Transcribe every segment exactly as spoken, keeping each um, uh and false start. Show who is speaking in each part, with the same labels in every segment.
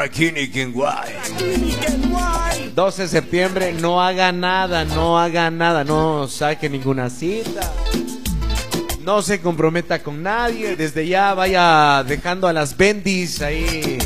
Speaker 1: Rakini Kenway. doce de septiembre, no haga nada, no haga nada, no saque ninguna cita. No se comprometa con nadie. Desde ya vaya dejando a las bendis ahí.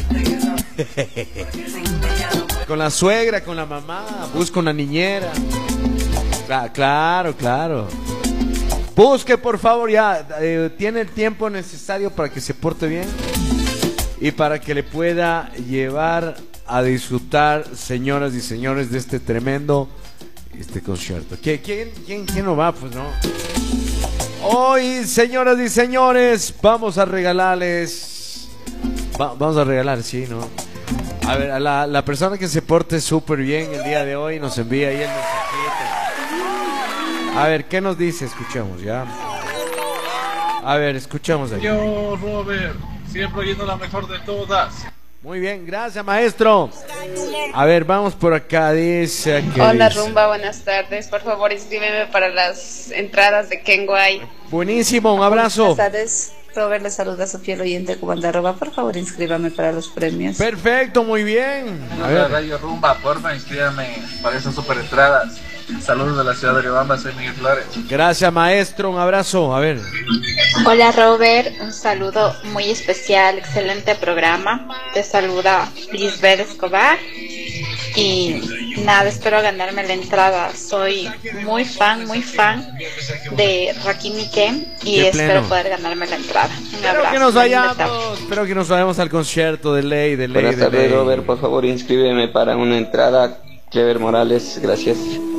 Speaker 1: Con la suegra, con la mamá. Busca una niñera. Ah, claro, claro. Busque, por favor, ya. Eh, tiene el tiempo necesario para que se porte bien. Y para que le pueda llevar a disfrutar, señoras y señores, de este tremendo este concierto. ¿Quién, quién, quién, quién no va? Pues no. Hoy, señoras y señores, vamos a regalarles. Va, vamos a regalar, sí, ¿no? A ver, a la, la persona que se porte súper bien el día de hoy nos envía ahí el mensajito. A ver, ¿qué nos dice? Escuchemos, ya. A ver, escuchemos ahí.
Speaker 2: Yo, Robert, siempre oyendo la mejor de todas.
Speaker 1: Muy bien, gracias, maestro. A ver, vamos por acá, dice que
Speaker 3: Hola,
Speaker 1: dice.
Speaker 3: Rumba, buenas tardes. Por favor, inscríbeme para las entradas de Kenway.
Speaker 1: Buenísimo, un abrazo.
Speaker 3: Buenas tardes. Robert, le saluda a su fiel oyente Cubandarroba. Por favor, inscríbame para los premios.
Speaker 1: Perfecto, muy bien. A
Speaker 2: Hola,
Speaker 1: ver.
Speaker 2: Radio Rumba, porfa, inscríbame para esas super entradas. Saludos de la ciudad de Riobamba, soy Miguel Flores.
Speaker 1: Gracias, maestro, un abrazo. A ver.
Speaker 4: Hola Robert, un saludo muy especial, excelente programa. Te saluda Lisbeth Escobar y nada, espero ganarme la entrada. Soy muy fan, muy fan de Rakini Ken y
Speaker 1: De
Speaker 4: espero
Speaker 1: pleno.
Speaker 4: poder ganarme la entrada. Un
Speaker 1: Espero
Speaker 4: abrazo.
Speaker 1: que nos
Speaker 4: Linda tarde.
Speaker 1: vayamos, espero que nos vayamos al concierto de ley, de ley,
Speaker 5: Buenas
Speaker 1: de
Speaker 5: tardes,
Speaker 1: ley.
Speaker 5: Robert, por favor inscríbeme para una entrada. Clever Morales, gracias.